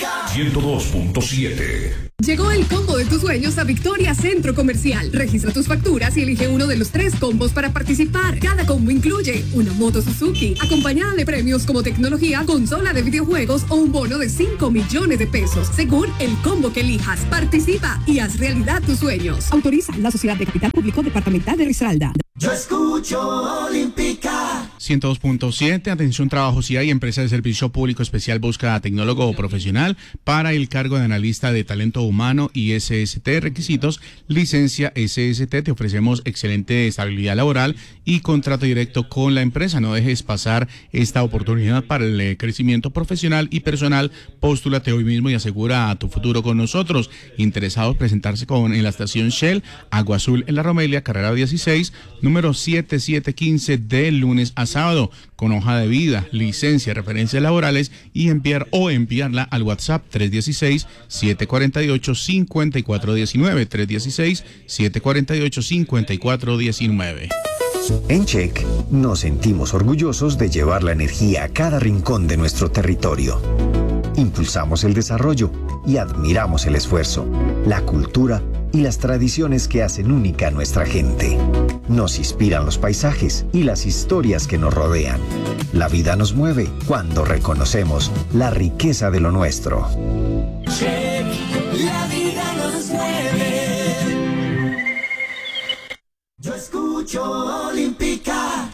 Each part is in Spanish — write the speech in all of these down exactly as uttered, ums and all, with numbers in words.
ciento dos punto siete. Llegó el combo de tus sueños a Victoria Centro Comercial. Registra tus facturas y elige uno de los tres combos para participar. Cada combo incluye una moto Suzuki, acompañada de premios como tecnología, consola de videojuegos o un bono de cinco millones de pesos, según el combo que elijas. Participa y haz realidad tus sueños. Autoriza la Sociedad de Capital Público Departamental de Risaralda. Yo escucho Olímpica. ciento dos punto siete. Atención, trabajo si hay. Empresa de servicio público especial busca tecnólogo o profesional para el cargo de analista de talento humano y S S T. Requisitos: licencia S S T. Te ofrecemos excelente estabilidad laboral y contrato directo con la empresa. No dejes pasar esta oportunidad para el crecimiento profesional y personal. Postúlate hoy mismo y asegura tu futuro con nosotros. Interesados, presentarse con en la estación Shell, Agua Azul en la Romelia, carrera dieciséis, número siete siete quince, de lunes a sábado, con hoja de vida, licencia, referencias laborales, y enviar o enviarla al WhatsApp tres uno seis, siete cuatro ocho, cinco cuatro uno nueve, tres uno seis, siete cuatro ocho, cinco cuatro uno nueve. En Check nos sentimos orgullosos de llevar la energía a cada rincón de nuestro territorio. Impulsamos el desarrollo y admiramos el esfuerzo, la cultura y las tradiciones que hacen única a nuestra gente. Nos inspiran los paisajes y las historias que nos rodean. La vida nos mueve cuando reconocemos la riqueza de lo nuestro. Check, la vida nos mueve. Yo escucho Olímpica.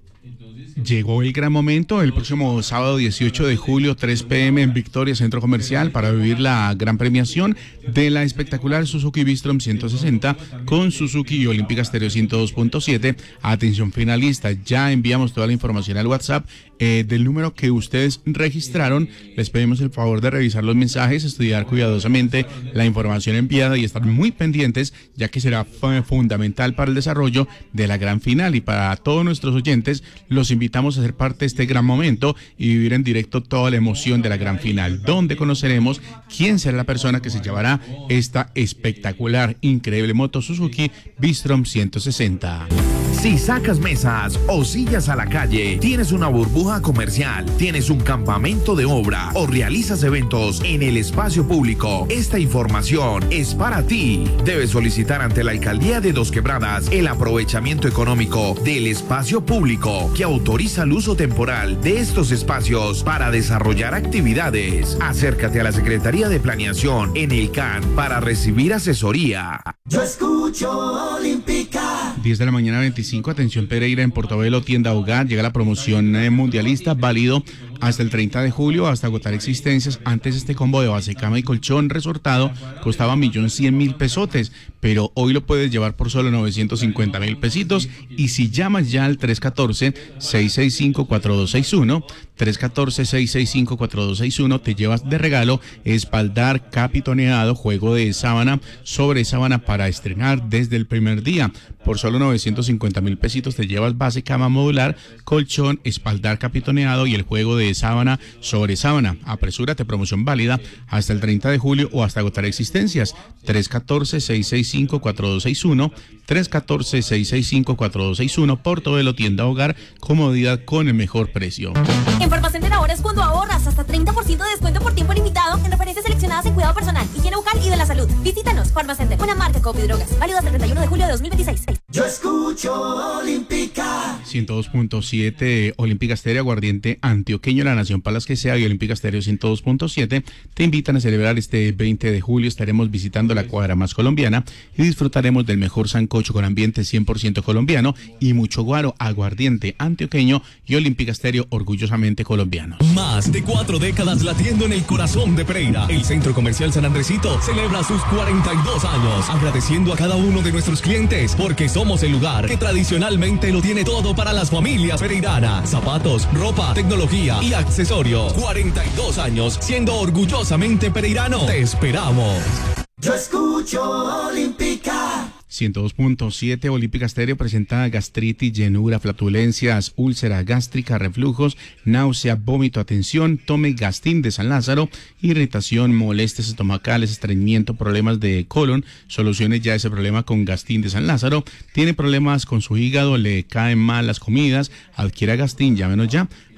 Llegó el gran momento, el próximo sábado dieciocho de julio, tres pe eme en Victoria Centro Comercial, para vivir la gran premiación de la espectacular Suzuki Bistrom ciento sesenta con Suzuki y Olímpica Stereo ciento dos punto siete. Atención finalistas, ya enviamos toda la información al WhatsApp eh, del número que ustedes registraron. Les pedimos el favor de revisar los mensajes, estudiar cuidadosamente la información enviada y estar muy pendientes, ya que será fundamental para el desarrollo de la gran final. Y para todos nuestros oyentes, los invitamos a ser parte de este gran momento y vivir en directo toda la emoción de la gran final, donde conoceremos quién será la persona que se llevará esta espectacular, increíble moto Suzuki Bistrom ciento sesenta. Si sacas mesas o sillas a la calle, tienes una burbuja comercial, tienes un campamento de obra o realizas eventos en el espacio público, esta información es para ti. Debes solicitar ante la Alcaldía de Dos Quebradas el aprovechamiento económico del espacio público que autoriza el uso temporal de estos espacios para desarrollar actividades. Acércate a la Secretaría de Planeación en el C A N para recibir asesoría. Yo escucho Olímpica. diez de la mañana veinticinco. Atención, Pereira, en Portobelo, tienda Hogar, llega la promoción eh, mundialista, válido hasta el treinta de julio, hasta agotar existencias. Antes, este combo de base, cama y colchón resortado costaba un millón cien mil pesotes, pero hoy lo puedes llevar por solo novecientos cincuenta mil pesitos. Y si llamas ya al tres uno cuatro, seis seis cinco, cuatro dos seis uno, tres uno cuatro, seis seis cinco, cuatro dos seis uno, te llevas de regalo espaldar capitoneado, juego de sábana sobre sábana para estrenar desde el primer día. Por solo novecientos cincuenta mil pesitos te llevas base, cama modular, colchón, espaldar capitoneado y el juego de sábana sobre sábana. Apresúrate, promoción válida hasta el treinta de julio o hasta agotar existencias. tres uno cuatro, seis seis cinco, cuatro dos seis uno, tres uno cuatro, seis seis cinco, cuatro dos seis uno. Portobelo, tienda Hogar, comodidad con el mejor precio. En Farmacenter ahora es cuando ahorras hasta treinta por ciento de descuento por tiempo limitado en referencias seleccionadas en cuidado personal, higiene bucal y de la salud. Visítanos, Farmacenter, una marca Copidrogas, válido hasta el treinta y uno de julio de dos mil veintiséis. Yo escucho Olímpica. ciento dos punto siete, Olímpica Stereo, aguardiente antioqueño, la nación para las que sea, y Olímpica Stereo ciento dos punto siete te invitan a celebrar este veinte de julio. Estaremos visitando la cuadra más colombiana y disfrutaremos del mejor sancocho con ambiente cien por ciento colombiano y mucho guaro. Aguardiente antioqueño y Olímpica Stereo, orgullosamente colombiano. Más de cuatro décadas latiendo en el corazón de Pereira. El Centro Comercial San Andresito celebra sus cuarenta y dos años, agradeciendo a cada uno de nuestros clientes porque somos el lugar que tradicionalmente lo tiene todo para las familias pereiranas. Zapatos, ropa, tecnología y accesorios. cuarenta y dos años siendo orgullosamente pereirano. Te esperamos. Yo escucho Olímpica. ciento dos punto siete, Olímpica Stereo presenta gastritis, llenura, flatulencias, úlcera gástrica, reflujos, náusea, vómito. Atención, tome Gastin de San Lázaro, irritación, molestias estomacales, estreñimiento, problemas de colon. Solucione ya ese problema con Gastin de San Lázaro. Tiene problemas con su hígado, le caen mal las comidas, adquiera Gastin, llámenos ya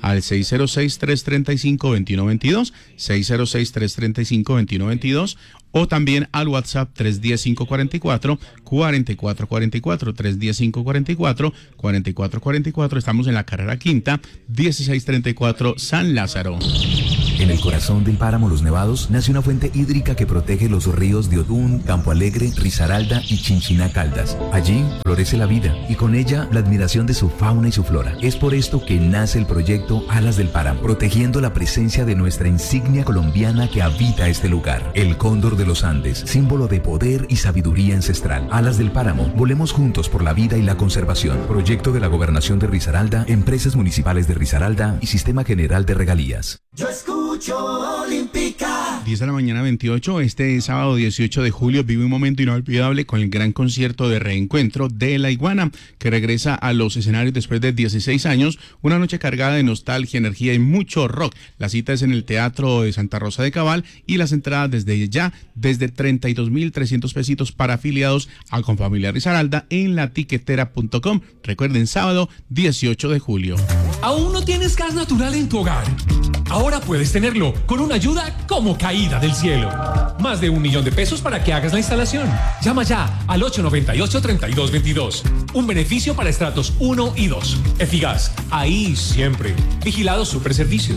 al seis cero seis, tres tres cinco, dos uno dos dos, seis cero seis, tres tres cinco, dos uno dos dos, o también al WhatsApp tres uno cero, cinco cuatro cuatro, cuatro cuatro cuatro cuatro, tres uno cero, cinco cuatro cuatro, cuatro cuatro cuatro cuatro. Estamos en la carrera quinta, dieciséis treinta y cuatro, San Lázaro. En el corazón del páramo Los Nevados nace una fuente hídrica que protege los ríos de Odún, Campo Alegre, Risaralda y Chinchiná Caldas. Allí florece la vida y con ella la admiración de su fauna y su flora. Es por esto que nace el proyecto Alas del Páramo, protegiendo la presencia de nuestra insignia colombiana que habita este lugar, el cóndor de los Andes, símbolo de poder y sabiduría ancestral. Alas del Páramo, volemos juntos por la vida y la conservación. Proyecto de la Gobernación de Risaralda, Empresas Municipales de Risaralda y Sistema General de Regalías. Yo escucho Olímpica. diez de la mañana veintiocho, este sábado dieciocho de julio vive un momento inolvidable con el gran concierto de reencuentro de La Iguana, que regresa a los escenarios después de dieciséis años, una noche cargada de nostalgia, energía y mucho rock. La cita es en el Teatro de Santa Rosa de Cabal y las entradas desde ya, desde treinta y dos mil trescientos pesitos para afiliados a Confamilia Risaralda en la tiquetera punto com. Recuerden, sábado dieciocho de julio. ¿Aún no tienes gas natural en tu hogar? Ahora puedes tenerlo con una ayuda como caída del cielo. Más de un millón de pesos para que hagas la instalación. Llama ya al ocho nueve ocho, tres dos dos dos. Un beneficio para estratos uno y dos. Efigas, ahí siempre. Vigilado Superservicios.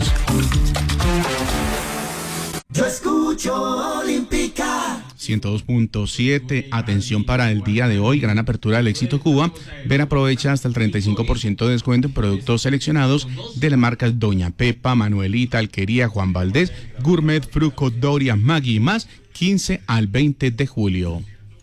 Yo escucho Olímpica. ciento dos punto siete, atención para el día de hoy, gran apertura del Éxito Cuba. Ven, aprovecha hasta el treinta y cinco por ciento de descuento en productos seleccionados de las marcas Doña Pepa, Manuelita, Alquería, Juan Valdés, Gourmet, Fruco, Doria, Maggi y más, quince al veinte de julio.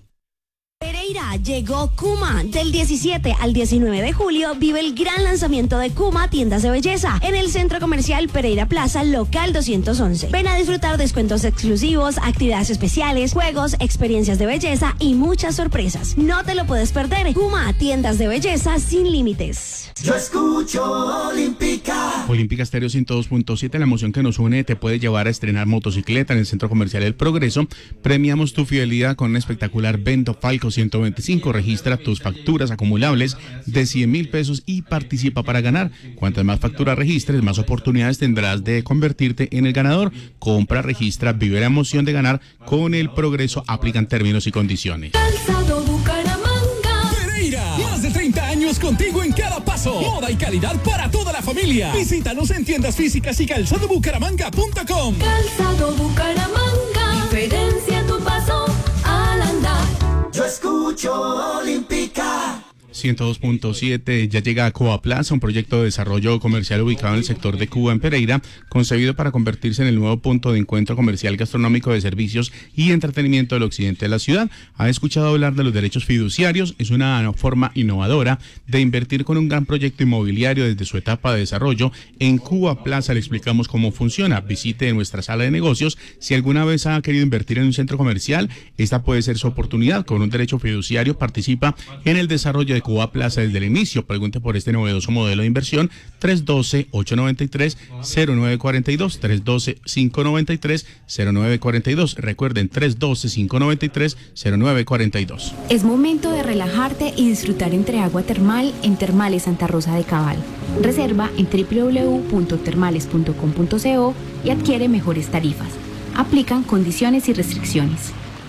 Pereira, llegó Kuma. Del diecisiete al diecinueve de julio vive el gran lanzamiento de Kuma Tiendas de Belleza en el Centro Comercial Pereira Plaza, local doscientos once. Ven a disfrutar descuentos exclusivos, actividades especiales, juegos, experiencias de belleza y muchas sorpresas. No te lo puedes perder. Kuma Tiendas de Belleza sin límites. Yo escucho Olímpica. Olímpica Estéreo ciento dos punto siete, la emoción que nos une te puede llevar a estrenar motocicleta en el Centro Comercial El Progreso. Premiamos tu fidelidad con un espectacular Vento Falco ciento veinticinco. Registra tus facturas acumulables de cien mil pesos y participa para ganar. Cuantas más facturas registres, más oportunidades tendrás de convertirte en el ganador. Compra, registra, vive la emoción de ganar con El Progreso. Aplican términos y condiciones. Calzado Bucaramanga. Pereira, más de treinta años contigo en cada paso. Moda y calidad para toda la familia. Visítanos en tiendas físicas y calzado bucaramanga punto com. Calzado Bucaramanga. Diferencia tu paso al andar. Yo escucho Olímpica. ciento dos punto siete, ya llega a Cuba Plaza, un proyecto de desarrollo comercial ubicado en el sector de Cuba en Pereira, concebido para convertirse en el nuevo punto de encuentro comercial, gastronómico, de servicios y entretenimiento del occidente de la ciudad. ¿Ha escuchado hablar de los derechos fiduciarios? Es una forma innovadora de invertir con un gran proyecto inmobiliario desde su etapa de desarrollo. En Cuba Plaza le explicamos cómo funciona. Visite nuestra sala de negocios. Si alguna vez ha querido invertir en un centro comercial, esta puede ser su oportunidad. Con un derecho fiduciario participa en el desarrollo de Cuba Plaza desde el inicio. Pregunte por este novedoso modelo de inversión. Tres uno dos, ocho nueve tres, cero nueve cuatro dos, tres uno dos, cinco nueve tres, cero nueve cuatro dos. Recuerden, tres uno dos, cinco nueve tres, cero nueve cuatro dos. Es momento de relajarte y disfrutar entre agua termal en Termales Santa Rosa de Cabal. Reserva en doble u doble u doble u punto termales punto com punto co y adquiere mejores tarifas. Aplican condiciones y restricciones.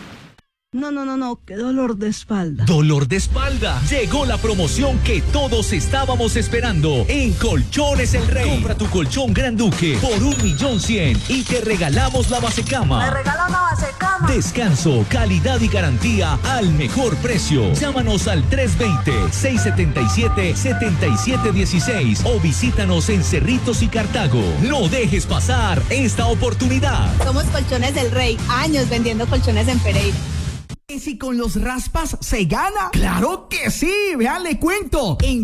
No, no, no, no, qué dolor de espalda. ¿Dolor de espalda? Llegó la promoción que todos estábamos esperando en Colchones El Rey. Compra tu colchón Gran Duque por un millón cien y te regalamos la basecama. ¿Me regala una basecama? Descanso, calidad y garantía al mejor precio. Llámanos al tres dos cero, seis siete siete, siete siete uno seis o visítanos en Cerritos y Cartago. No dejes pasar esta oportunidad. Somos Colchones El Rey, años vendiendo colchones en Pereira. ¿Y si con los raspas se gana? ¡Claro que sí! Vean, le cuento. En